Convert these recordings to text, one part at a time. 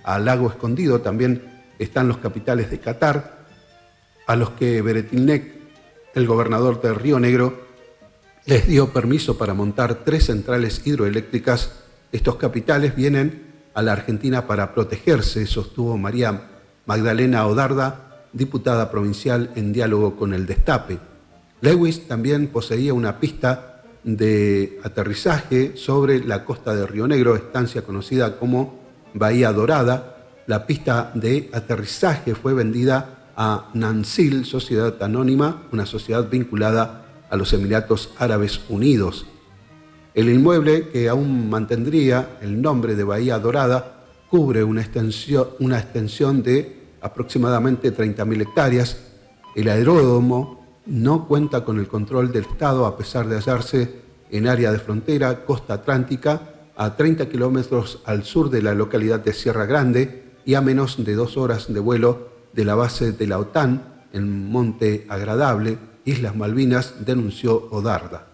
a Lago Escondido, también están los capitales de Qatar, a los que Beretilnec, el gobernador de Río Negro, les dio permiso para montar 3 centrales hidroeléctricas. Estos capitales vienen a la Argentina para protegerse, sostuvo María Magdalena Odarda, diputada provincial en diálogo con El Destape. Lewis también poseía una pista de aterrizaje sobre la costa de Río Negro, estancia conocida como Bahía Dorada. La pista de aterrizaje fue vendida a Nansil, sociedad anónima, una sociedad vinculada a los Emiratos Árabes Unidos. El inmueble, que aún mantendría el nombre de Bahía Dorada, cubre una extensión de aproximadamente 30.000 hectáreas. El aeródromo no cuenta con el control del Estado, a pesar de hallarse en área de frontera, costa atlántica, a 30 kilómetros al sur de la localidad de Sierra Grande y a menos de 2 horas de vuelo de la base de la OTAN en Monte Agradable, Islas Malvinas, denunció Odarda.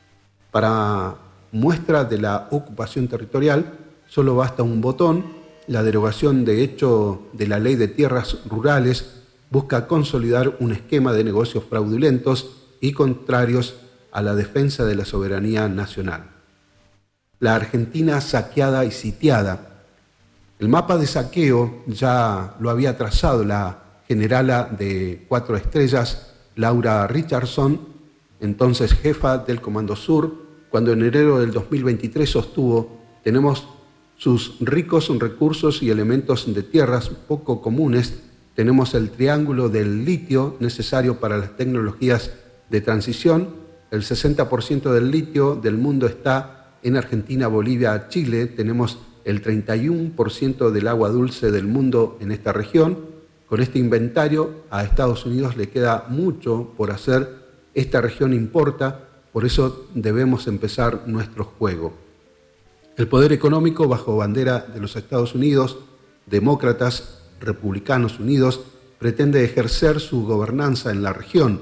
Para muestra de la ocupación territorial, solo basta un botón. La derogación de hecho de la Ley de Tierras Rurales busca consolidar un esquema de negocios fraudulentos y contrarios a la defensa de la soberanía nacional. La Argentina saqueada y sitiada. El mapa de saqueo ya lo había trazado la generala de 4 estrellas, Laura Richardson, entonces jefa del Comando Sur, cuando en enero del 2023 sostuvo: tenemos sus ricos recursos y elementos de tierras poco comunes, tenemos el triángulo del litio necesario para las tecnologías de transición, el 60% del litio del mundo está en Argentina, Bolivia, Chile, tenemos el 31% del agua dulce del mundo en esta región. Con este inventario a Estados Unidos le queda mucho por hacer, esta región importa, por eso debemos empezar nuestro juego. El poder económico, bajo bandera de los Estados Unidos, demócratas, republicanos unidos, pretende ejercer su gobernanza en la región.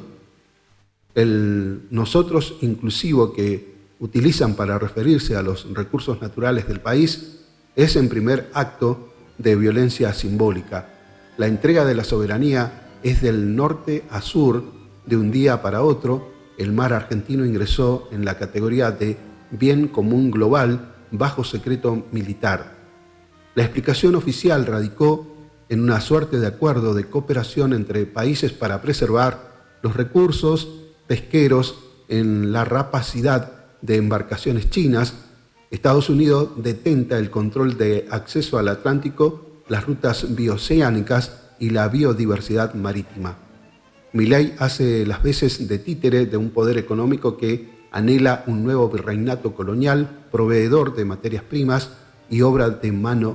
El nosotros inclusivo que utilizan para referirse a los recursos naturales del país es en primer acto de violencia simbólica. La entrega de la soberanía es del norte a sur, de un día para otro. El mar argentino ingresó en la categoría de bien común global bajo secreto militar. La explicación oficial radicó en una suerte de acuerdo de cooperación entre países para preservar los recursos pesqueros en la rapacidad de embarcaciones chinas. Estados Unidos detenta el control de acceso al Atlántico, las rutas bioceánicas y la biodiversidad marítima. Milei hace las veces de títere de un poder económico que anhela un nuevo virreinato colonial, proveedor de materias primas y obra de mano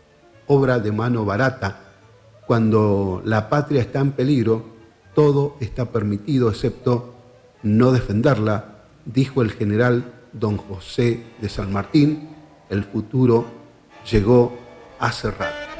barata. Cuando la patria está en peligro, todo está permitido excepto no defenderla, dijo el general don José de San Martín. El futuro llegó hace rato.